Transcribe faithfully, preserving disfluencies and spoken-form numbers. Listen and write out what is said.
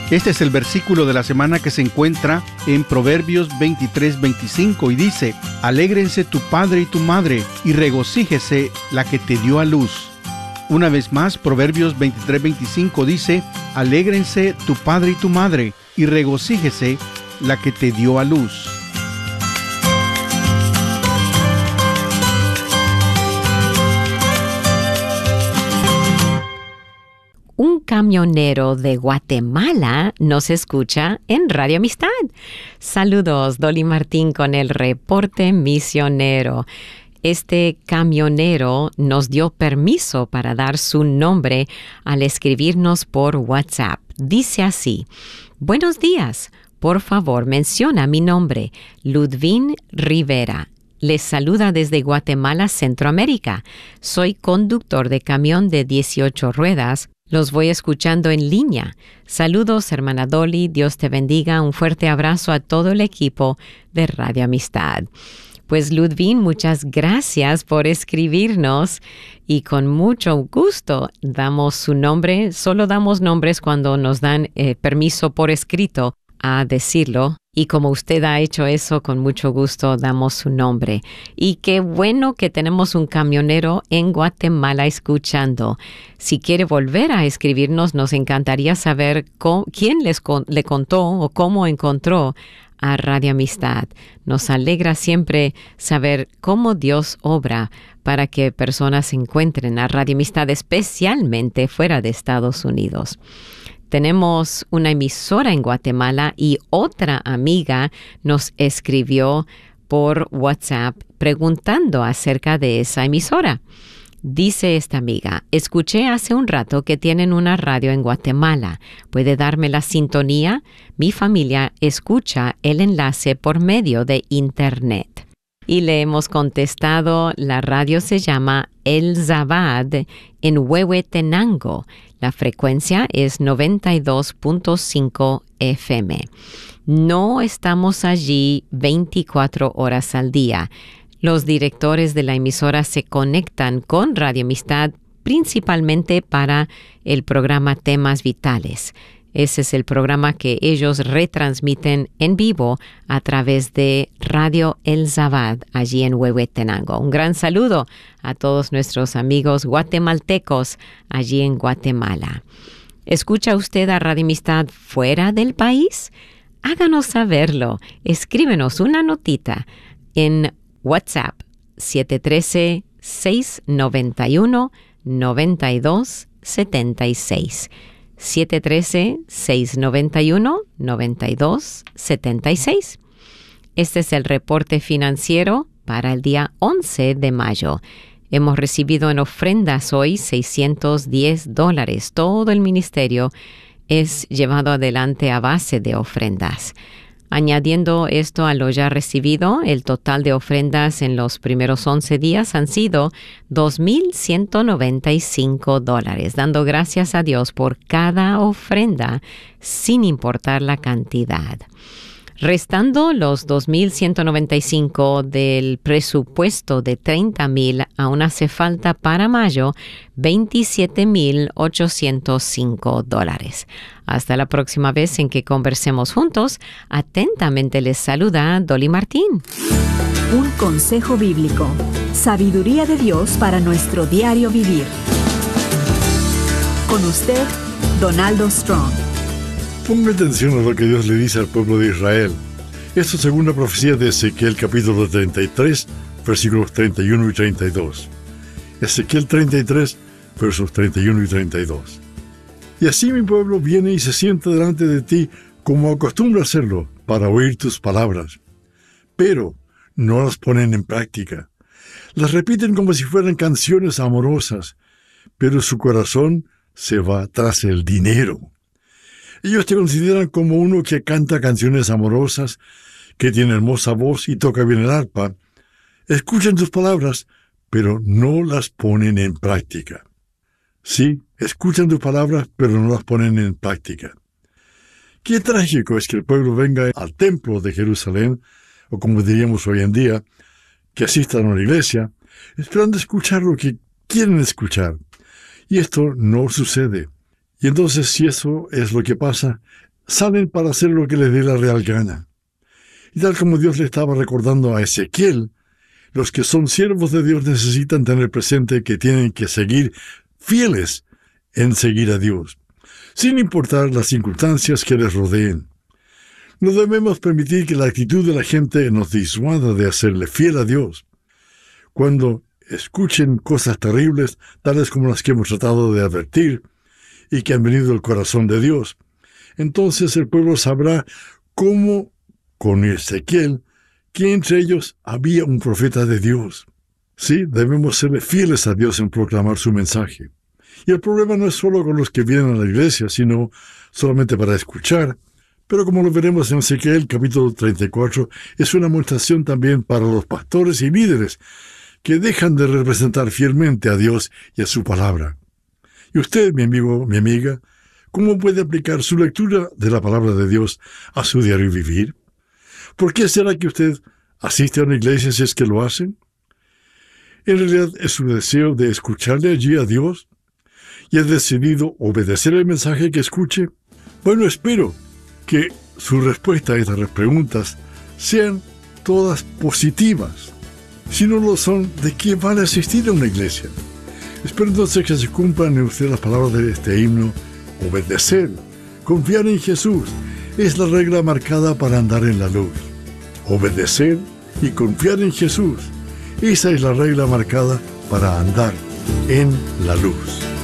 Este es el versículo de la semana que se encuentra en Proverbios veintitrés veinticinco y dice: Alégrense tu padre y tu madre, y regocíjese la que te dio a luz. Una vez más, Proverbios veintitrés veinticinco dice: Alégrense tu padre y tu madre, y regocíjese la que te dio a luz. Un camionero de Guatemala nos escucha en Radio Amistad. Saludos, Dolly Martín con el reporte misionero. Este camionero nos dio permiso para dar su nombre al escribirnos por WhatsApp. Dice así: Buenos días, por favor menciona mi nombre, Ludvín Rivera. Les saluda desde Guatemala, Centroamérica. Soy conductor de camión de dieciocho ruedas. Los voy escuchando en línea. Saludos, hermana Dolly. Dios te bendiga. Un fuerte abrazo a todo el equipo de Radio Amistad. Pues, Ludvín, muchas gracias por escribirnos y con mucho gusto damos su nombre. Solo damos nombres cuando nos dan eh, permiso por escrito a decirlo. Y como usted ha hecho eso, con mucho gusto damos su nombre. Y qué bueno que tenemos un camionero en Guatemala escuchando. Si quiere volver a escribirnos, nos encantaría saber cómo, quién les con, le contó o cómo encontró a Radio Amistad. Nos alegra siempre saber cómo Dios obra para que personas encuentren a Radio Amistad, especialmente fuera de Estados Unidos. Tenemos una emisora en Guatemala y otra amiga nos escribió por WhatsApp preguntando acerca de esa emisora. Dice esta amiga: escuché hace un rato que tienen una radio en Guatemala. ¿Puede darme la sintonía? Mi familia escucha el enlace por medio de Internet. Y le hemos contestado, la radio se llama El Zabad en Huehuetenango. La frecuencia es noventa y dos punto cinco F M. No estamos allí veinticuatro horas al día. Los directores de la emisora se conectan con Radio Amistad principalmente para el programa Temas Vitales. Ese es el programa que ellos retransmiten en vivo a través de Radio El Zabad, allí en Huehuetenango. Un gran saludo a todos nuestros amigos guatemaltecos allí en Guatemala. ¿Escucha usted a Radio Amistad fuera del país? Háganos saberlo. Escríbenos una notita en WhatsApp siete uno tres, seis nueve uno, nueve dos siete seis. siete uno tres, seis nueve uno, nueve dos siete seis. Este es el reporte financiero para el día once de mayo. Hemos recibido en ofrendas hoy seiscientos diez dólares. Todo el ministerio es llevado adelante a base de ofrendas. Añadiendo esto a lo ya recibido, el total de ofrendas en los primeros once días han sido dos mil ciento noventa y cinco dólares, dando gracias a Dios por cada ofrenda, sin importar la cantidad. Restando los dos mil ciento noventa y cinco del presupuesto de treinta mil, aún hace falta para mayo veintisiete mil ochocientos cinco dólares. Hasta la próxima vez en que conversemos juntos, atentamente les saluda Dolly Martín. Un consejo bíblico, sabiduría de Dios para nuestro diario vivir. Con usted, Donaldo Strong. Ponga atención a lo que Dios le dice al pueblo de Israel. Esto según la profecía de Ezequiel capítulo treinta y tres, versículos treinta y uno y treinta y dos. Ezequiel treinta y tres, versos treinta y uno y treinta y dos. Y así mi pueblo viene y se sienta delante de ti como acostumbra hacerlo, para oír tus palabras. Pero no las ponen en práctica. Las repiten como si fueran canciones amorosas, pero su corazón se va tras el dinero. Ellos te consideran como uno que canta canciones amorosas, que tiene hermosa voz y toca bien el arpa. Escuchan tus palabras, pero no las ponen en práctica. Sí, escuchan tus palabras, pero no las ponen en práctica. Qué trágico es que el pueblo venga al templo de Jerusalén, o como diríamos hoy en día, que asistan a la iglesia, esperando escuchar lo que quieren escuchar. Y esto no sucede. Y entonces, si eso es lo que pasa, salen para hacer lo que les dé la real gana. Y tal como Dios le estaba recordando a Ezequiel, los que son siervos de Dios necesitan tener presente que tienen que seguir fieles en seguir a Dios, sin importar las circunstancias que les rodeen. No debemos permitir que la actitud de la gente nos disuada de hacerle fiel a Dios. Cuando escuchen cosas terribles, tales como las que hemos tratado de advertir, y que han venido del corazón de Dios, entonces el pueblo sabrá cómo, con Ezequiel, que entre ellos había un profeta de Dios. Sí, debemos serle fieles a Dios en proclamar su mensaje. Y el problema no es solo con los que vienen a la iglesia, sino solamente para escuchar. Pero como lo veremos en Ezequiel capítulo treinta y cuatro, es una amonestación también para los pastores y líderes que dejan de representar fielmente a Dios y a su palabra. Y usted, mi amigo, mi amiga, ¿cómo puede aplicar su lectura de la palabra de Dios a su diario vivir? ¿Por qué será que usted asiste a una iglesia si es que lo hacen? ¿En realidad es su deseo de escucharle allí a Dios? ¿Y ha decidido obedecer el mensaje que escuche? Bueno, espero que su respuesta a estas preguntas sean todas positivas. Si no lo son, ¿de qué vale asistir a una iglesia? Espero entonces que se cumplan en usted las palabras de este himno: obedecer, confiar en Jesús, es la regla marcada para andar en la luz. Obedecer y confiar en Jesús, esa es la regla marcada para andar en la luz.